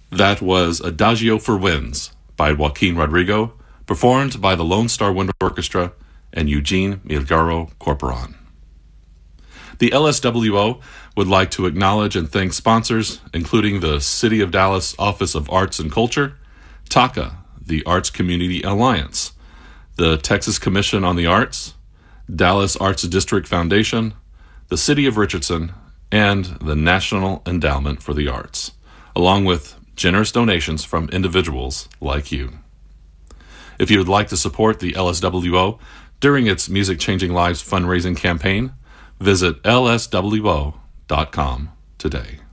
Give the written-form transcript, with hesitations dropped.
That was Adagio for Winds by Joaquin Rodrigo, performed by the Lone Star Wind Orchestra and Eugene Milgaro Corporon. The LSWO would like to acknowledge and thank sponsors, including the City of Dallas Office of Arts and Culture, TACA, the Arts Community Alliance, the Texas Commission on the Arts, Dallas Arts District Foundation, the City of Richardson, and the National Endowment for the Arts, along with generous donations from individuals like you. If you would like to support the LSWO during its Music Changing Lives fundraising campaign, visit lswo.com today.